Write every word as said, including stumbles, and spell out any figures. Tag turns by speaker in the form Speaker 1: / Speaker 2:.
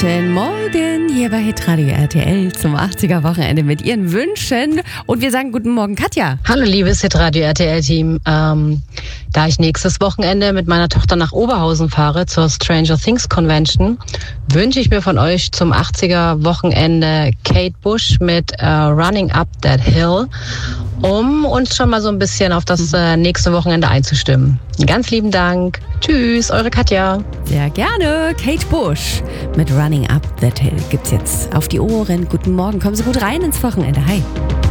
Speaker 1: Guten Morgen hier bei Hitradio R T L zum achtziger-Wochenende mit Ihren Wünschen. Und wir sagen guten Morgen, Katja.
Speaker 2: Hallo liebes Hitradio R T L-Team. Ähm, da ich nächstes Wochenende mit meiner Tochter nach Oberhausen fahre zur Stranger Things Convention, wünsche ich mir von euch zum achtziger-Wochenende Kate Bush mit äh, Running Up That Hill, um uns schon mal so ein bisschen auf das äh, nächste Wochenende einzustimmen. Ganz lieben Dank. Tschüss, eure Katja.
Speaker 1: Sehr gerne. Kate Bush mit Running Up That Hill gibt's jetzt auf die Ohren. Guten Morgen, kommen Sie gut rein ins Wochenende. Hi.